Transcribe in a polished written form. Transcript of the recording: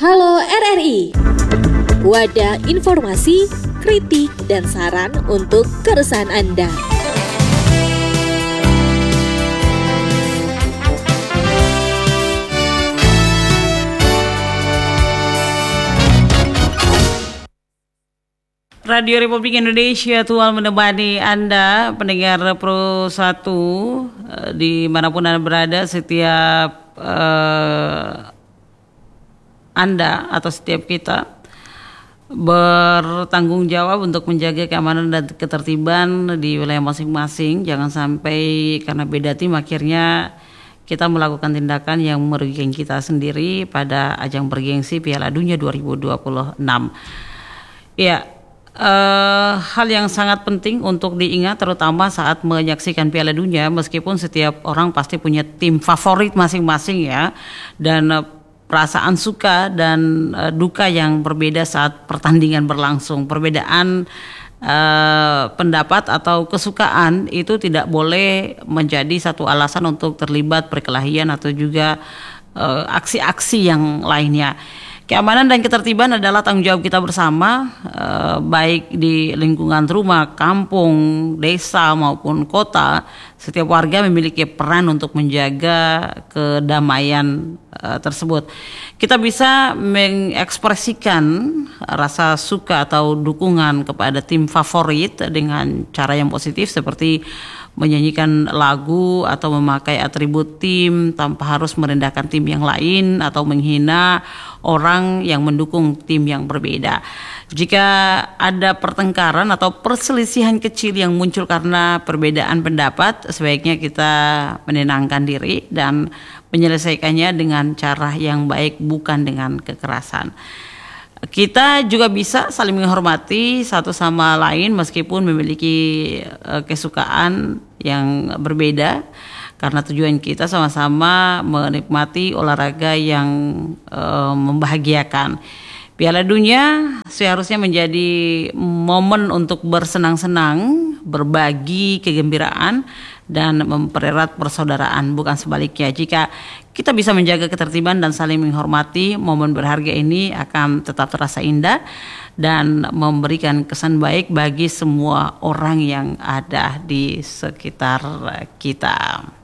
Halo RRI, wadah informasi, kritik, dan saran untuk keresahan Anda. Radio Republik Indonesia Tuhan menemani Anda, pendengar Pro 1, dimanapun Anda berada. Setiap Anda atau setiap kita bertanggung jawab untuk menjaga keamanan dan ketertiban di wilayah masing-masing. Jangan sampai karena beda tim akhirnya kita melakukan tindakan yang merugikan kita sendiri pada ajang bergengsi Piala Dunia 2026. Ya, hal yang sangat penting untuk diingat terutama saat menyaksikan Piala Dunia, meskipun setiap orang pasti punya tim favorit masing-masing ya, dan perasaan suka dan duka yang berbeda saat pertandingan berlangsung. Perbedaan pendapat atau kesukaan itu tidak boleh menjadi satu alasan untuk terlibat perkelahian atau juga aksi-aksi yang lainnya. Keamanan dan ketertiban adalah tanggung jawab kita bersama, baik di lingkungan rumah, kampung, desa maupun kota. Setiap warga memiliki peran untuk menjaga kedamaian tersebut. Kita bisa mengekspresikan rasa suka atau dukungan kepada tim favorit dengan cara yang positif seperti menyanyikan lagu atau memakai atribut tim tanpa harus merendahkan tim yang lain atau menghina orang yang mendukung tim yang berbeda. Jika ada pertengkaran atau perselisihan kecil yang muncul karena perbedaan pendapat, sebaiknya kita menenangkan diri dan menyelesaikannya dengan cara yang baik, bukan dengan kekerasan. Kita juga bisa saling menghormati satu sama lain meskipun memiliki kesukaan yang berbeda, karena tujuan kita sama-sama menikmati olahraga yang membahagiakan. Piala Dunia seharusnya menjadi momen untuk bersenang-senang, berbagi kegembiraan, dan mempererat persaudaraan, bukan sebaliknya. Jika kita bisa menjaga ketertiban dan saling menghormati, momen berharga ini akan tetap terasa indah dan memberikan kesan baik bagi semua orang yang ada di sekitar kita.